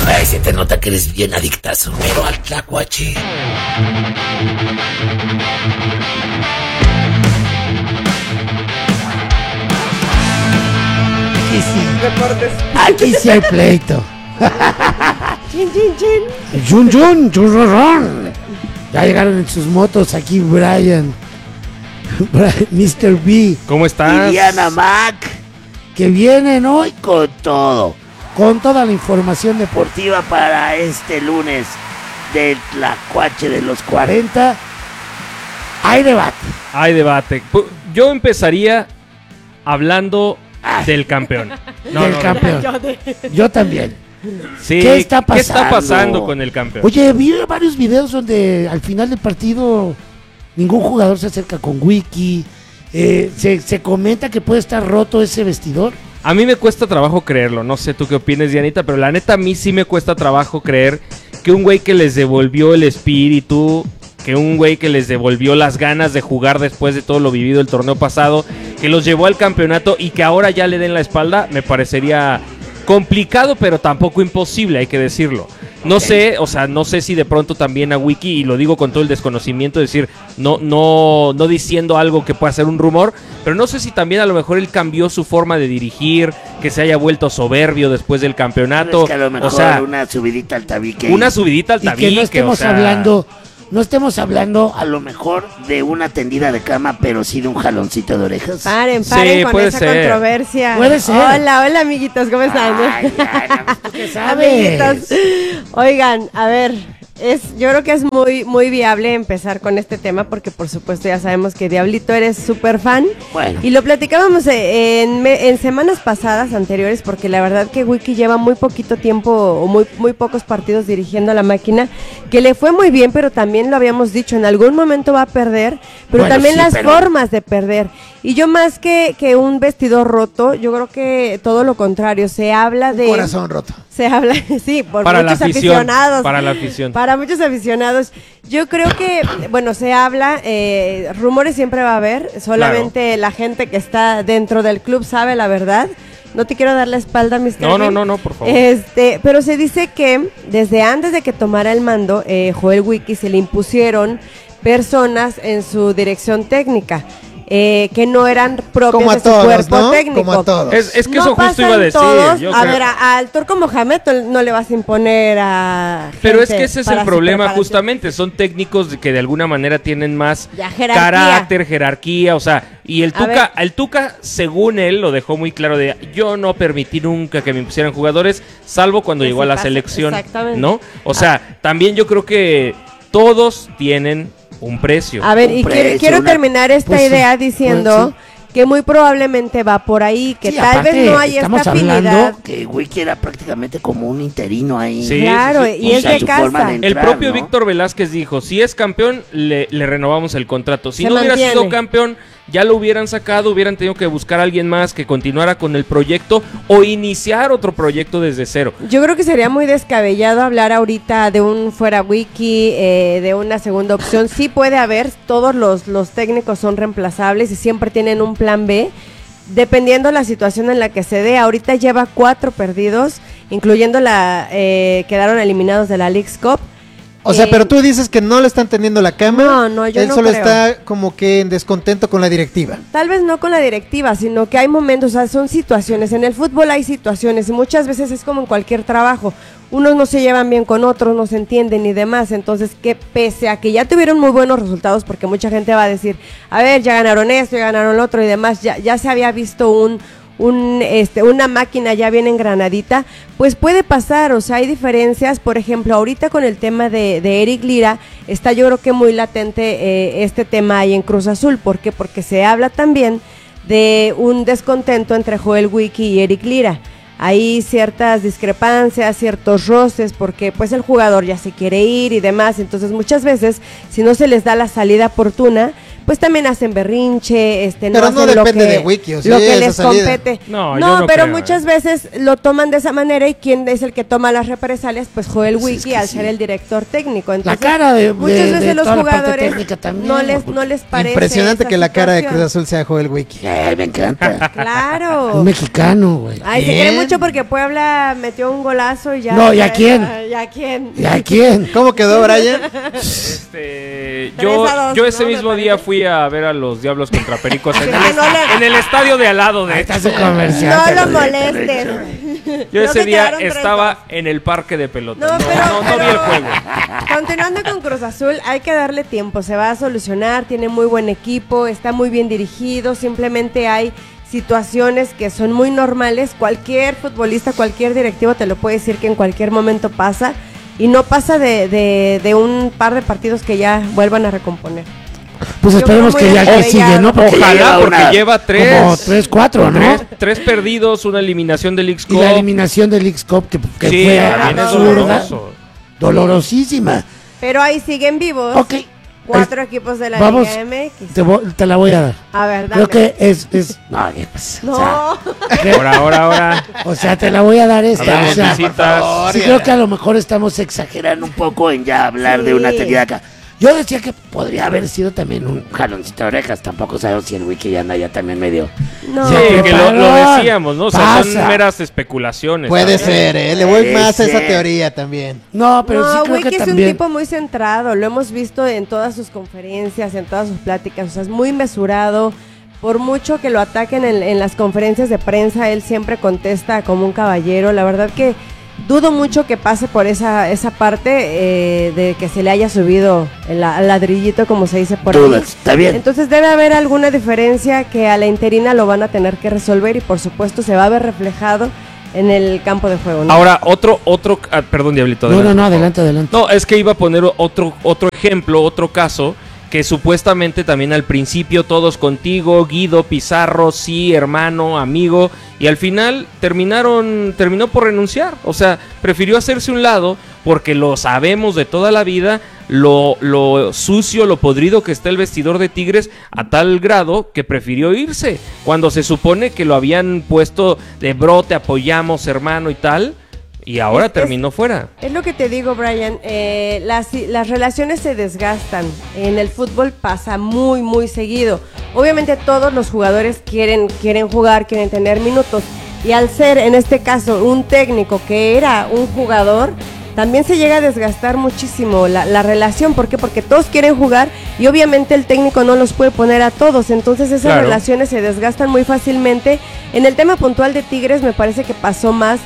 Ay, se te nota que eres bien adictazo, pero al tlacuache. Aquí sí. Deportes. Aquí sí hay pleito. Chin, chin, chin. Jun Jun, churrorón. Ya llegaron en sus motos aquí Brian, Mr. B ¿Cómo estás? y Diana Mac, que vienen hoy con todo, con toda la información deportiva para este lunes del Tlacuache de los 40. Hay debate. Hay debate. Yo empezaría hablando del campeón. Del campeón. Yo también. Sí, ¿Qué está pasando? ¿Qué está pasando con el campeón? Oye, vi varios videos donde al final del partido ningún jugador se acerca con Wiki. Se comenta que puede estar roto ese vestidor. A mí me cuesta trabajo creerlo. No sé tú qué opinas, Dianita, pero la neta a mí sí me cuesta trabajo creer que un güey que les devolvió el espíritu, que un güey que les devolvió las ganas de jugar después de todo lo vivido el torneo pasado, que los llevó al campeonato y que ahora ya le den la espalda, me parecería complicado, pero tampoco imposible, hay que decirlo. No sé, o sea, no sé si de pronto también a Wiki, y lo digo con todo el desconocimiento, es decir, no diciendo algo que pueda ser un rumor, pero no sé si también a lo mejor él cambió su forma de dirigir, que se haya vuelto soberbio después del campeonato. Es que a lo mejor o sea, una subidita al tabique. una subidita al y tabique. que no estemos o sea, no estemos hablando a lo mejor de una tendida de cama, pero sí de un jaloncito de orejas. Paren Sí, con puede esa ser. controversia. Puede ser. Hola, amiguitos, ¿cómo están? Ay, ¿tú qué sabes? Amiguitos. Oigan, a ver, yo creo que es muy viable empezar con este tema porque por supuesto ya sabemos que Diablito eres súper fan. Bueno. Y lo platicábamos en semanas pasadas anteriores porque la verdad que Wiki lleva muy poquito tiempo o muy pocos partidos dirigiendo a la máquina, que le fue muy bien, pero también lo habíamos dicho, en algún momento va a perder, pero Bueno, también sí, las pero- formas de perder. Y yo más que un vestidor roto, yo creo que todo lo contrario, se habla de... Corazón roto. Se habla, sí, por para la muchos afición, aficionados. para la afición. Para muchos aficionados. Yo creo que, bueno, se habla, rumores siempre va a haber, solamente la gente que está dentro del club sabe la verdad. No te quiero dar la espalda, Mr. No, por favor. Pero se dice que desde antes de que tomara el mando, Joel Wiki se le impusieron personas en su dirección técnica. Que no eran propios Como a de su todos, cuerpo ¿no? técnico. Como a todos. Es que No eso justo pasa iba a en decir. todos. yo A creo. ver, al Turco Mohamed no le vas a imponer a Pero es gente que ese es para el su problema preparación. justamente, son técnicos que de alguna manera tienen más Ya, jerarquía. carácter, jerarquía, o sea, y el A Tuca, según él, lo dejó muy claro de, yo no permití nunca que me impusieran jugadores, salvo cuando Que llegó a sí la pasa, selección, exactamente. ¿no? O sea, también yo creo que todos tienen un precio. A ver, Un y precio, quiero una- terminar esta pues, idea pues, diciendo que muy probablemente va por ahí, que Sí, tal aparte, vez no hay estamos esta hablando afinidad. que Wiki era prácticamente como un interino ahí. Sí, Claro, sí, sí. y es de su forma casa. de El entrar, propio ¿no? Víctor Velázquez dijo, si es campeón, le renovamos el contrato. Si Se no hubiera mantiene. sido campeón, ya lo hubieran sacado, hubieran tenido que buscar a alguien más que continuara con el proyecto o iniciar otro proyecto desde cero. Yo creo que sería muy descabellado hablar ahorita de un fuera Wiki, de una segunda opción. Sí puede haber, todos los técnicos son reemplazables y siempre tienen un plan B, dependiendo la situación en la que se dé. Ahorita lleva 4 perdidos, incluyendo quedaron eliminados de la Leagues Cup. O sea, pero tú dices que no le están tendiendo la cama. No, yo Él no solo creo. está como que en descontento con la directiva. Tal vez no con la directiva, sino que hay momentos, o sea, son situaciones. En el fútbol hay situaciones y muchas veces es como en cualquier trabajo. Unos no se llevan bien con otros, no se entienden y demás. Entonces, que pese a que ya tuvieron muy buenos resultados, porque mucha gente va a decir, a ver, ya ganaron esto, ya ganaron lo otro y demás, ya se había visto una máquina ya bien engranadita, pues puede pasar, o sea, hay diferencias. Por ejemplo, ahorita con el tema de Eric Lira, está yo creo que muy latente este tema ahí en Cruz Azul. ¿Por qué? Porque se habla también de un descontento entre Joel Wiki y Eric Lira. Hay ciertas discrepancias, ciertos roces, porque pues el jugador ya se quiere ir y demás. Entonces muchas veces, si no se les da la salida oportuna, pues también hacen berrinche, Pero no no hacen depende lo que, de Wiki, o sí, lo que esa les salida. compete. No, yo no pero creo, muchas veces lo toman de esa manera y quién es el que toma las represalias, pues Joel Pues es Wiki que al sí. ser el director técnico. La Entonces, cara de muchas veces de los toda la parte jugadores técnica también, no les parece Impresionante esa que la cara de Cruz situación. Azul sea Joel Wiki. Me encanta. Claro. Un mexicano, güey. Ay, se Bien. cree mucho porque Puebla metió un golazo y ya. No, ¿y a quién? ¿Y a quién? ¿Y a quién? ¿Cómo quedó, Brian? Yo 3-2, ese ¿no? mismo Me día parece. fui a ver a los Diablos contra Pericos en, Ay, no le- en el estadio de al lado, de Ahí hecho. está su comercial. No te lo digo, te lo he molesten. dicho. Yo Creo ese que día quedaron 3-2. estaba en el parque de pelota. No, pero- no vi el juego. Continuando con Cruz Azul, hay que darle tiempo, se va a solucionar, tiene muy buen equipo, está muy bien dirigido, simplemente hay situaciones que son muy normales, cualquier futbolista, cualquier directivo te lo puede decir que en cualquier momento pasa y no pasa de un par de partidos que ya vuelvan a recomponer. Pues Yo esperemos creo que muy ya que descabellado. sigue, ¿no? Porque Ojalá, lleva porque lleva tres. Como 3-4, ¿no? Tres perdidos, una eliminación del Y X-Cup. la eliminación del X-Cup que Sí, fue también es absurda, doloroso. dolorosísima. Pero ahí siguen vivos Ok. 4 equipos de la Vamos, Liga MX. te la voy a dar. A ver, dame. Creo que es no, pues, No, Ahora. o sea, te la voy a dar esta. Hablamos O sea, visitas. sí creo que a lo mejor estamos exagerando un poco en ya hablar de una Sí. teoría acá. Yo decía que podría haber sido también un jaloncito de orejas. Tampoco sabemos si el wiki anda ya también medio. no. Sí, Ya, que lo preparón. decíamos, ¿no? O sea, son Pasa. meras especulaciones. Puede también. ser, ¿eh? Le voy Puede más a esa ser. teoría también. No, pero sí No, creo Wiki que es un también. tipo muy centrado, lo hemos visto en todas sus conferencias, en todas sus pláticas, o sea, es muy mesurado. Por mucho que lo ataquen en las conferencias de prensa, él siempre contesta como un caballero. La verdad que dudo mucho que pase por esa parte de que se le haya subido el ladrillito, como se dice por Dudas, ahí. está bien. Entonces debe haber alguna diferencia que a la interina lo van a tener que resolver y por supuesto se va a ver reflejado en el campo de juego, ¿no? Ahora, perdón, Diablito. No, adelante, por favor. adelante. No, es que iba a poner otro ejemplo, otro caso, que supuestamente también al principio todos contigo, Guido, Pizarro, sí, hermano, amigo, y al final terminó por renunciar. O sea, prefirió hacerse un lado porque lo sabemos de toda la vida, lo sucio, lo podrido que está el vestidor de Tigres, a tal grado que prefirió irse, cuando se supone que lo habían puesto de bro, te apoyamos, hermano y tal. Y ahora terminó fuera. Es lo que te digo, Brian, las relaciones se desgastan, en el fútbol pasa muy, muy seguido. Obviamente todos los jugadores quieren jugar, quieren tener minutos, y al ser, en este caso, un técnico que era un jugador, también se llega a desgastar muchísimo la relación. ¿Por qué? Porque todos quieren jugar y obviamente el técnico no los puede poner a todos, entonces esas Claro. relaciones se desgastan muy fácilmente. En el tema puntual de Tigres me parece que pasó más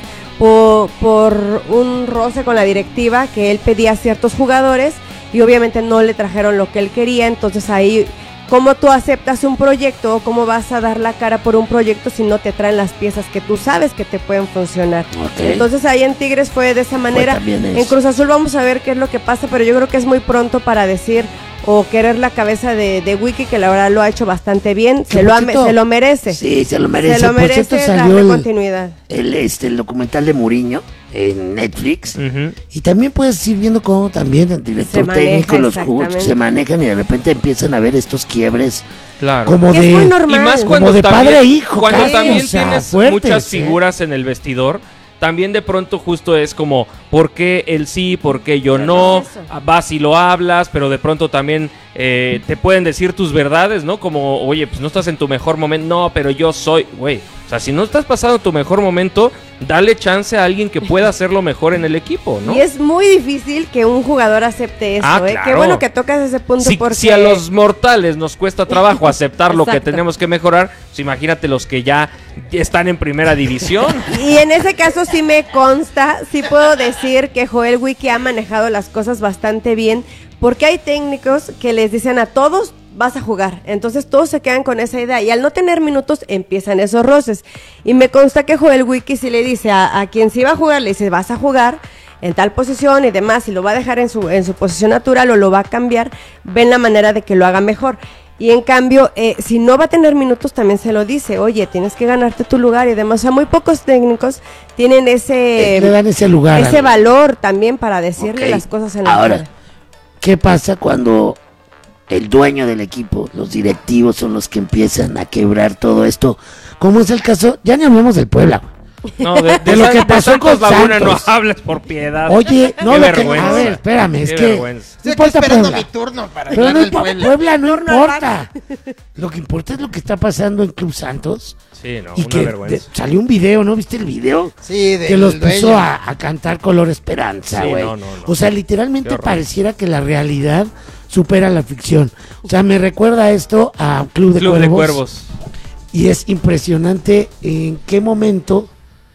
por un roce con la directiva, que él pedía a ciertos jugadores y obviamente no le trajeron lo que él quería. Entonces ahí, ¿cómo tú aceptas un proyecto o cómo vas a dar la cara por un proyecto si no te traen las piezas que tú sabes que te pueden funcionar? Ok. Entonces ahí en Tigres fue de esa manera. también eso. En Cruz Azul vamos a ver qué es lo que pasa, pero yo creo que es muy pronto para decir o querer la cabeza de Wiki, que la verdad lo ha hecho bastante bien, Que se lo poquito- se lo merece. Sí, se lo merece. Se lo Por cierto, merece salió darle continuidad. el documental de Mourinho en Netflix. Ujú. Y también puedes ir viendo cómo también el director Se maneja, técnico, los jugadores exactamente. se manejan y de repente empiezan a ver estos quiebres Claro. como Que es muy de... normal. Y más Como cuando de también, padre e hijo, cuando casi, también o sea, tienes fuertes, muchas ¿eh? figuras en el vestidor, también de pronto justo es como, ¿por qué él sí, por qué yo no? es eso. Vas y lo hablas, pero de pronto también te pueden decir tus verdades, ¿no? Como, oye, pues no estás en tu mejor momento, no, pero yo soy, güey. O sea, si no estás pasando tu mejor momento, dale chance a alguien que pueda hacerlo mejor en el equipo, ¿no? Y es muy difícil que un jugador acepte eso, Ah, ¿eh? claro. Qué bueno que tocas ese punto porque... Si a los mortales nos cuesta trabajo aceptar lo que Exacto. tenemos que mejorar, pues imagínate los que ya están en primera división. Y en ese caso sí me consta, sí puedo decir que Joel Wiki ha manejado las cosas bastante bien, porque hay técnicos que les dicen a todos, vas a jugar. Entonces todos se quedan con esa idea y al no tener minutos empiezan esos roces. Y me consta que Joel Wiki sí le dice a quien sí va a jugar, le dice, vas a jugar en tal posición y demás, y lo va a dejar en su posición natural o lo va a cambiar, ven la manera de que lo haga mejor. Y en cambio, si no va a tener minutos, también se lo dice, oye, tienes que ganarte tu lugar y demás. O sea, muy pocos técnicos tienen le dan ese lugar. ese al- valor también para decirle Ok. las cosas en la Ahora, cara. ¿qué pasa cuando el dueño del equipo, los directivos son los que empiezan a quebrar todo esto, como es el caso, ya ni hablemos del Puebla, güey. No, de lo que pasó Santos con Laguna Santos. no hables por piedad. Oye, no, Qué lo que, vergüenza. a ver, espérame, es Qué que vergüenza. no Estoy importa esperando Puebla. mi turno para Pero hablar no del importa, Puebla. Puebla no Turno importa. Lo que importa es lo que está pasando en Club Santos. Sí, no, Y una que vergüenza. salió un video, ¿no viste el video? Sí, Que los del puso dueño. a cantar Color Esperanza, Sí, güey. no. O sea, Qué literalmente horror. pareciera que la realidad supera la ficción. O sea, me recuerda esto a Club de Cuervos. Cuervos. Y es impresionante en qué momento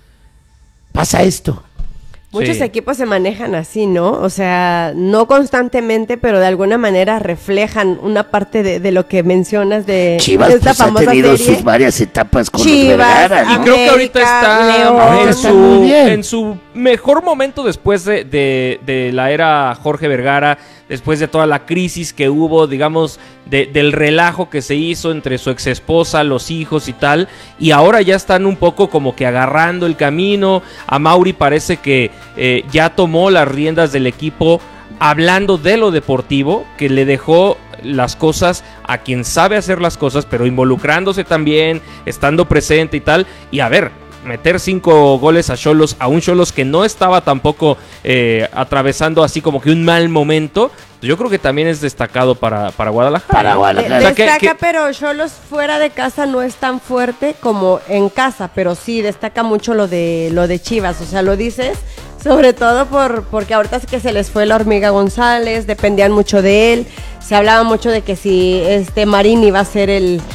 pasa esto. Muchos Sí. equipos se manejan así, ¿no? O sea, no constantemente, pero de alguna manera reflejan una parte de lo que mencionas de Chivas esta pues, ha famosa tenido serie. sus varias etapas con Chivas, los Vergara, Y ¿no? creo que ahorita América, está León. Ahorita está muy bien. en su mejor momento después de la era Jorge Vergara, después de toda la crisis que hubo, digamos, del relajo que se hizo entre su ex esposa, los hijos y tal, y ahora ya están un poco como que agarrando el camino. A Mauri parece que ya tomó las riendas del equipo, hablando de lo deportivo, que le dejó las cosas a quien sabe hacer las cosas, pero involucrándose también, estando presente y tal. Y a ver, meter 5 goles a Xolos, a un Xolos que no estaba tampoco atravesando así como que un mal momento, yo creo que también es destacado para Guadalajara. Para Guadalajara. O sea, que- Destaca, que- pero Xolos fuera de casa no es tan fuerte como en casa, pero sí destaca mucho lo de Chivas, o sea, lo dices sobre todo porque ahorita es que se les fue la Hormiga González, dependían mucho de él, se hablaba mucho de que si Marín iba a ser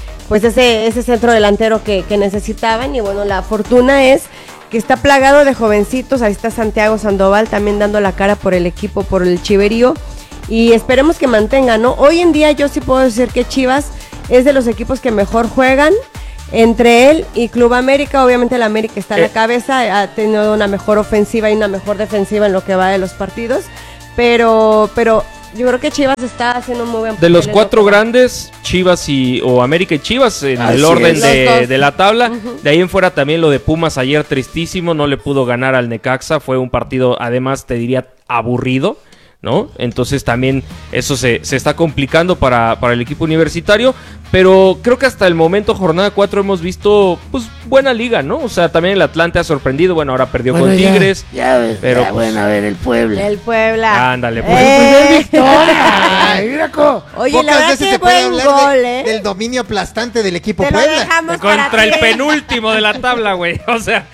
ese centro delantero que necesitaban, y bueno, la fortuna es que está plagado de jovencitos. Ahí está Santiago Sandoval también dando la cara por el equipo, por el Chiverío, y esperemos que mantenga, ¿no? Hoy en día yo sí puedo decir que Chivas es de los equipos que mejor juegan. Entre él y Club América, obviamente el América está a la cabeza, ha tenido una mejor ofensiva y una mejor defensiva en lo que va de los partidos, pero yo creo que Chivas está haciendo un muy buen De los papel en 4 lo que va. grandes, Chivas o América y Chivas en Así el orden es. Los dos. de la tabla. De ahí en fuera también lo de Pumas ayer tristísimo, no le pudo ganar al Necaxa, fue un partido además te diría aburrido, ¿no? Entonces también eso se está complicando para el equipo universitario, pero creo que hasta el momento, jornada 4, hemos visto pues buena liga, ¿no? O sea, también el Atlante ha sorprendido, bueno, ahora perdió Bueno, con ya, Tigres. Ya, ves, pero, ya, bueno, a ver, el Puebla. El Puebla. Ándale, pues. ¡Primer victoria! Ay, mira cómo. Oye, Pocas la verdad veces que se puede buen hablar gol, del dominio aplastante del equipo Te lo Puebla. dejamos para Contra el ti. penúltimo de la tabla, güey. O sea,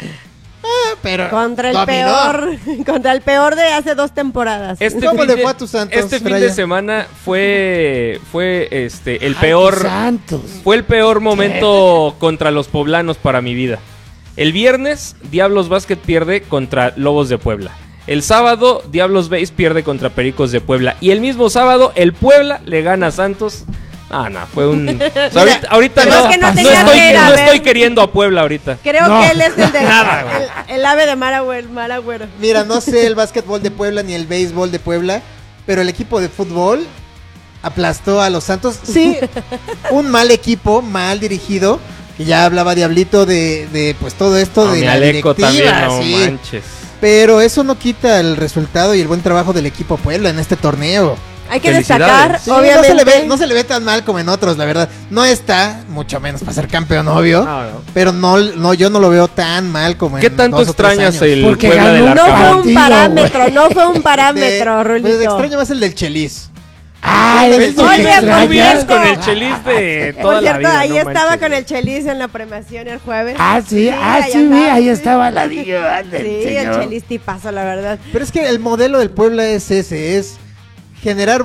Pero Contra el dominó. contra el peor de hace 2 temporadas. ¿Cómo fin le de- fue a tus Santos, Este fin Brian? de semana fue el Ay, peor Santos. fue el peor momento contra los poblanos para mi vida. El viernes Diablos Básquet pierde contra Lobos de Puebla. El sábado Diablos Base pierde contra Pericos de Puebla y el mismo sábado el Puebla le gana a Santos. Fue un o sea, ahorita Pero no, es que no no tenía estoy, que ir a no ver. estoy queriendo a Puebla ahorita. Creo No. que él es el de Nada, el ave de Maragüero. Mira, no sé el básquetbol de Puebla ni el béisbol de Puebla, pero el equipo de fútbol aplastó a los Santos. Sí, un mal equipo, mal dirigido, que ya hablaba Diablito de pues todo esto No, de mi la Aleco directiva, también, no sí. manches. Pero eso no quita el resultado y el buen trabajo del equipo Puebla en este torneo. Hay que Felicidades. destacar, Sí, obviamente. no se le ve tan mal como en otros, la verdad. No está, mucho menos para ser campeón, obvio. No. Pero no, yo no lo veo tan mal como en ¿Qué tanto 2 o 3 extrañas años. el Porque Puebla del ganó No un fue Arcamón? un partido, parámetro, no fue un parámetro, Pues Rulito. extraño más el del Chelis. Ay, Oye, es lo por que cierto, extrañas. Vienes con el chelis de toda Por la cierto, vida. ahí no estaba manches. con el Chelis en la premiación el jueves. Ah, sí, ahí sí, vi, andaba, ahí sí. estaba la diva del Sí, el señor. Chelis tipazo, la verdad. Pero es que el modelo del Puebla es ese, es generar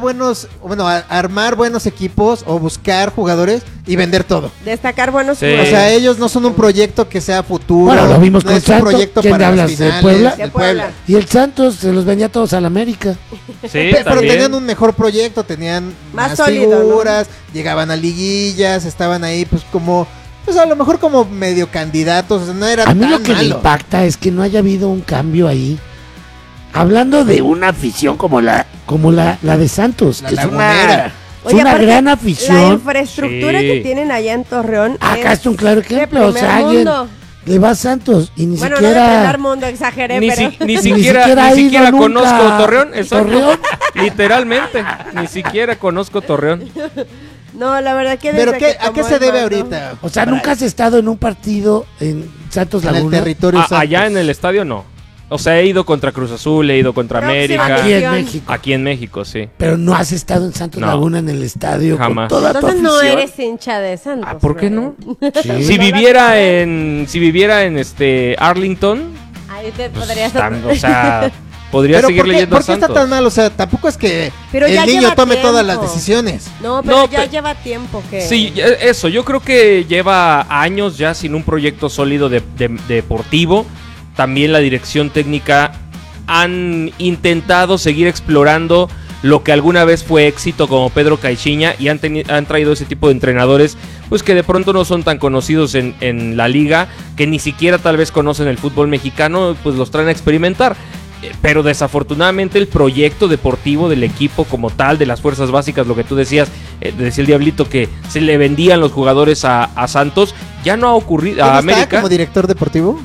armar buenos equipos o buscar jugadores y vender todo. Destacar buenos Sí. O jugadores. sea, ellos no son un proyecto que sea futuro. Bueno, lo vimos no con es un Santos. proyecto ¿Quién para las hablas, de finales, Puebla? De del Puebla. Y el Santos se los vendía todos al América. Sí, Pero también. tenían un mejor proyecto, tenían Más más, sólido, figuras, llegaban a liguillas, estaban ahí pues a lo mejor como medio candidatos, o sea, no era A mí tan lo que me malo. impacta es que no haya habido un cambio ahí. Hablando de una afición como la de Santos, La que es Lagunera. es una aparte, gran La afición. infraestructura Sí. que tienen allá en Torreón Acá está un claro ejemplo. de O sea, primer alguien mundo. le va a Santos y ni Bueno, no de siquiera. primer mundo, exageré, Ni, pero... ni Ni siquiera, siquiera ha ni ido siquiera nunca conozco a Torreón. Exacto. Torreón. Literalmente, ni siquiera conozco Torreón. No, la verdad que ¿Pero desde que a qué tomó se el debe mando- ahorita? O sea, ¿nunca has estado en un partido en Santos En el Laguna? territorio Santos. Allá en el estadio no. O sea, he ido contra Cruz Azul, he ido contra Próxima América. Aquí en Acción. México. Aquí en México, sí. Pero no has estado en Santos No. Laguna en el estadio Jamás. con toda tu Entonces no afición. eres hincha de Santos. Ah, ¿por qué no? Sí. Si viviera en Arlington, Ahí te pues, podrías... o sea, podría Pero seguir ¿por qué, leyendo a por qué está Santos. tan mal? O sea, tampoco es que Pero ya el niño lleva tome tiempo. todas las decisiones. No, pero No, ya pe- lleva tiempo que... Sí, eso, yo creo que lleva años ya sin un proyecto sólido deportivo. También la dirección técnica han intentado seguir explorando lo que alguna vez fue éxito como Pedro Caixinha y han traído ese tipo de entrenadores pues que de pronto no son tan conocidos en la liga, que ni siquiera tal vez conocen el fútbol mexicano, pues los traen a experimentar. Pero desafortunadamente el proyecto deportivo del equipo como tal, de las fuerzas básicas, lo que tú decías, decía el Diablito que se le vendían los jugadores a Santos, ya no ha ocurrido a ¿Cómo está América. como director deportivo?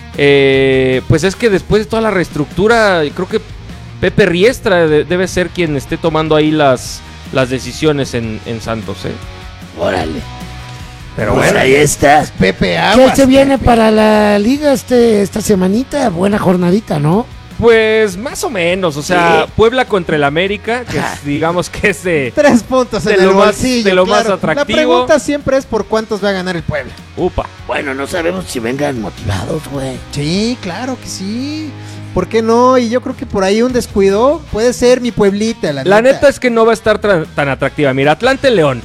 Pues es que después de toda la reestructura, creo que Pepe Riestra debe ser quien esté tomando ahí las decisiones en Santos, ¿eh? Órale. Pero Pues bueno, ahí está. Pepe ¿Qué Aguas. se viene Pepe. para la liga esta semanita? Buena jornadita, ¿no? pues más o menos, o sea, Sí. Puebla contra el América, que digamos que es de 3 puntos en de el lo más- bolsillo, de lo más claro. atractivo. La pregunta siempre es por cuántos va a ganar el Puebla. upa. Bueno, no sabemos si vengan motivados, güey. Sí, claro que sí. ¿Por qué no? Y yo creo que por ahí un descuido puede ser mi Pueblita, La neta es que no va a estar tan atractiva. Mira, Atlante León,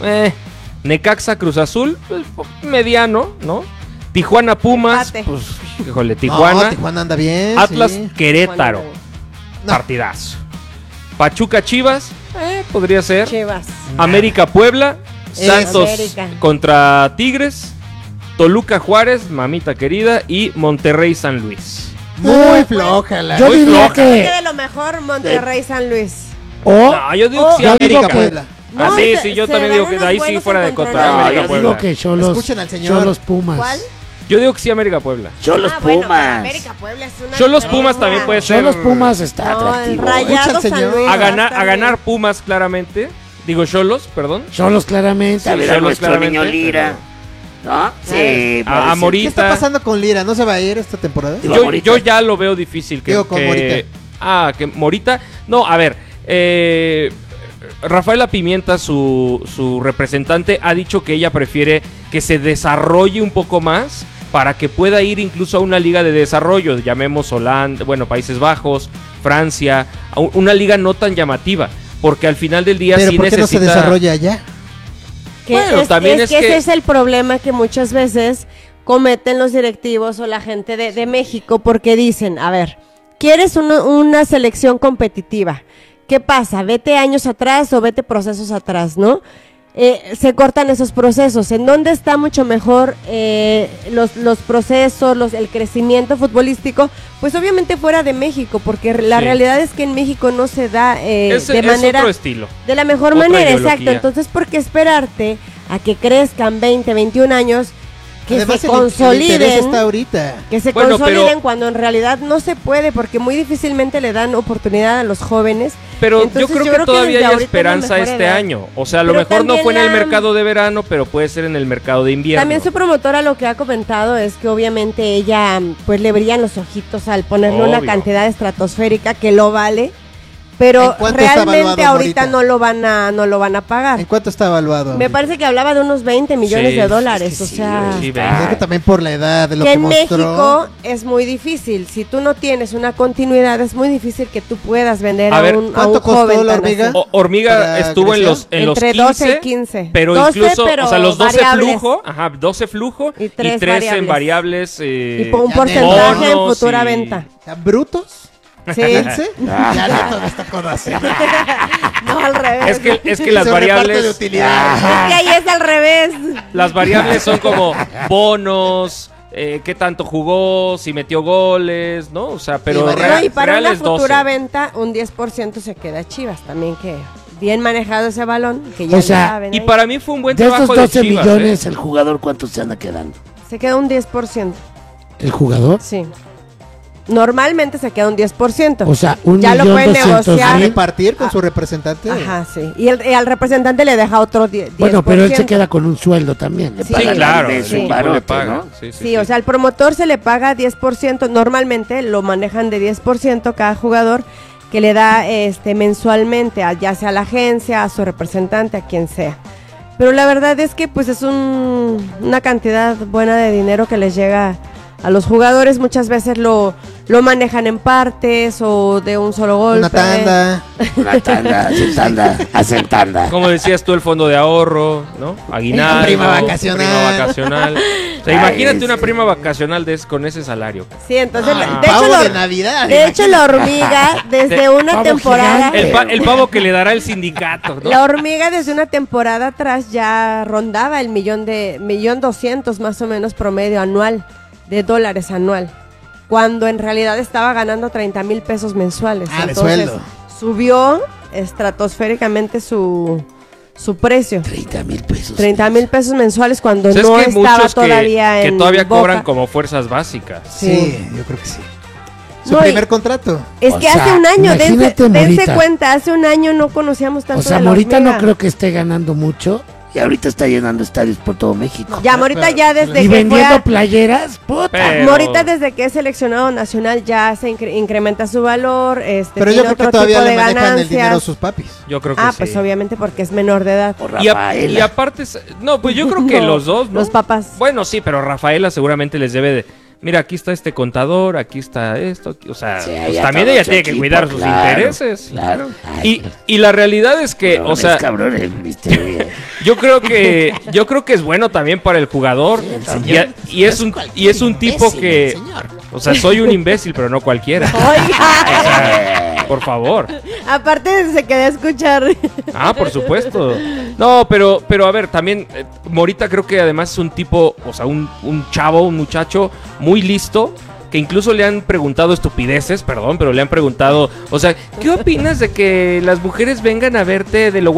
Necaxa Cruz Azul, pues, mediano, ¿no? Tijuana Pumas, Empate. pues, híjole, Tijuana. No, Tijuana anda bien. Atlas sí. Querétaro, No. partidazo. Pachuca Chivas, podría ser. Chivas. América Puebla, Santos América. contra Tigres, Toluca Juárez, mamita querida, y Monterrey San Luis. Muy floja la. Yo Muy diría floja. Que que... de lo mejor Monterrey San Luis. O... No, yo digo Oh, que sí, yo digo América que- Puebla. No, Ah, sí, se- sí, yo se también dan digo que unos ahí sí buenos fuera de encontrones. contra No, América yo Puebla. digo que Cholos... Escuchen al señor. Cholos Pumas. ¿Cuál? Yo digo que sí, América Puebla. Cholos Bueno, Pumas. América Puebla es una Cholos diferencia. Pumas también puede ser. Cholos Pumas está No, el atractivo. Rayado Escucha al San señor. Luis. A va ganar, estar a ganar bien. Pumas claramente. Digo Cholos, perdón. Cholos claramente. A Sí, ver a Xolos nuestro claramente, niño Lira. ¿No? Sí. A parece- Morita. ¿Qué está pasando con Lira? ¿No se va a ir esta temporada? Digo, Yo, Morita. yo ya lo veo difícil que, Digo, con Morita. que Morita. No, a ver. Rafaela Pimienta, su representante, ha dicho que ella prefiere que se desarrolle un poco más para que pueda ir incluso a una liga de desarrollo, llamemos Holanda, bueno, Países Bajos, Francia, a una liga no tan llamativa, porque al final del día Pero sí ¿por qué no se necesita... desarrolla allá? Que Bueno, también es que que- ese es el problema que muchas veces cometen los directivos o la gente de México porque dicen, a ver, ¿quieres una selección competitiva? ¿Qué pasa? Vete años atrás o vete procesos atrás, ¿no? Se cortan esos procesos. ¿En dónde está mucho mejor los procesos, el crecimiento futbolístico? Pues obviamente fuera de México, porque la Sí. realidad es que en México no se da es de manera... otro estilo. De la mejor Otra manera, ideología. exacto. Entonces, ¿por qué esperarte a que crezcan 20, 21 años, que Además, se el interés consoliden? está ahorita. Que se Bueno, consoliden pero- cuando en realidad no se puede, porque muy difícilmente le dan oportunidad a los jóvenes. Pero Entonces, yo creo que todavía desde hay ahorita es la esperanza mejor este edad. año. O sea, a lo Pero mejor no también fue en el la- mercado de verano, pero puede ser en el mercado de invierno. También su promotora lo que ha comentado es que obviamente ella pues le brillan los ojitos al ponerle una Obvio. cantidad estratosférica que lo vale, ¿En pero cuánto está realmente evaluado, ahorita Morita? no lo van a pagar. ¿En cuánto está evaluado? Me parece que hablaba de unos 20 millones Sí, de es dólares, que o sí, sea, Sí, Pues es que también por la edad de lo que que en mostró. México es muy difícil. Si tú no tienes una continuidad, es muy difícil que tú puedas vender A a, ver, un ¿cuánto costó joven la tan hormiga? así. Hormiga ¿Para estuvo en los, crecer? en los Entre 15, 12 y 15. pero 12, incluso, pero o sea, los 12 variables. flujo, ajá, 12 flujo Y y tres 13 en variables. variables. Y por un ya porcentaje en bonos futura y- venta. ¿Están brutos? Sí. ¿15? Ya no me está conociendo. No, al revés. Es que las Se reparte de variables, utilidades. Es que ahí es al revés. las variables son como bonos, qué tanto jugó, si metió goles, ¿no? O sea, pero Sí, No, y para una reales 12. futura venta, un 10% se queda a Chivas. También que bien manejado ese balón, que ya O sea, saben. Y ahí. para mí fue un buen De estos trabajo 12 de Chivas. millones, el jugador, ¿cuánto se anda quedando? Se queda un 10%. ¿El jugador? Sí. Normalmente se queda un 10%. O sea, ya lo pueden 1.200.000. A negociar. repartir con su representante. Ajá, sí. Y al representante le deja otro 10%. Bueno, pero él se queda con un sueldo también. Le Sí, pagan al claro, mes sí. un le barote, pagan. ¿no? Sí, o sea, al promotor se le paga 10%, normalmente lo manejan de 10% cada jugador, que le da mensualmente, ya sea a la agencia, a su representante, a quien sea. Pero la verdad es que pues es una cantidad buena de dinero que les llega a los jugadores. Muchas veces lo manejan en partes o de un solo golpe. Una tanda. Una tanda, hacen tanda. Como decías tú, el fondo de ahorro, ¿no? Aguinaldo. Prima vacacional. Prima vacacional. O sea, imagínate una prima vacacional con ese salario. Sí, entonces, Pavo de Navidad. de hecho la hormiga desde una Pavo temporada... gigante. El pavo que le dará el sindicato, ¿no? La hormiga desde una temporada atrás ya rondaba el 1.200.000 más o menos promedio anual de dólares anual, cuando en realidad estaba ganando 30,000 pesos mensuales. De Entonces, sueldo. subió estratosféricamente su precio. 30,000 pesos. 30,000 pesos mensuales cuando O sea, es no que hay estaba muchos todavía que en todavía Boca. cobran como fuerzas básicas. Sí, yo creo que sí. Su No, y- primer contrato. Es O que sea, hace un año, imagínate, dense Morita. cuenta, hace un año no conocíamos tanto O sea, de la Morita no hormiga. creo que esté ganando mucho. Y ahorita está llenando estadios por todo México. Ya, Morita ya desde Y que fue vendiendo a- playeras, puta. Pero- Morita desde que es seleccionado nacional ya se incrementa su valor, Pero yo tiene creo que otro todavía tipo le de manejan el ganancias. dinero a sus papis. Yo creo que Ah, sí. pues obviamente porque es menor de edad. Por Y, Rafaela. y aparte, no, pues yo creo que No, los dos, ¿no? los papás. Bueno, sí, pero Rafaela seguramente les debe de... Mira, aquí está este contador, aquí está esto, o sea, Sí, pues ya también todo ella su tiene que equipo, cuidar sus claro, intereses. Claro. Ay, Y la realidad es que, o sea, cabrones, Mister Bien. yo creo que es bueno también para el jugador y es un tipo que, o sea, soy un imbécil, pero no cualquiera. Oiga, O sea, por favor. aparte se quedó a escuchar. Ah, por supuesto. No, pero a ver, también Morita creo que además es un tipo, o sea, un chavo, un muchacho muy listo, que incluso le han preguntado estupideces, perdón, pero le han preguntado, o sea, ¿qué opinas de que las mujeres vengan a verte de lo